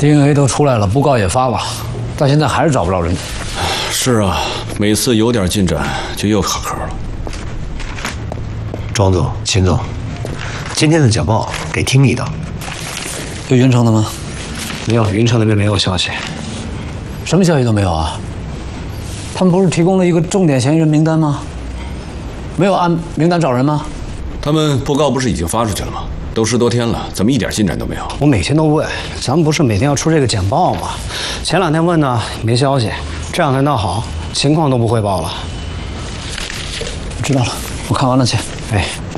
DNA 都出来了，布告也发了，但现在还是找不着人。 是啊，每次有点进展就又卡壳了。 庄总、秦总，今天的简报给听你的。 有云城的吗？ 没有，云城那边没有消息。 什么消息都没有啊？他们不是提供了一个重点嫌疑人名单吗？没有按名单找人吗？ 他们布告不是已经发出去了吗？都10多天了，怎么一点进展都没有？ 我每天都问，咱们不是每天要出这个简报吗？前2天问呢，没消息；这2天倒好，情况都不汇报了。 知道了，我看完了去。 哎。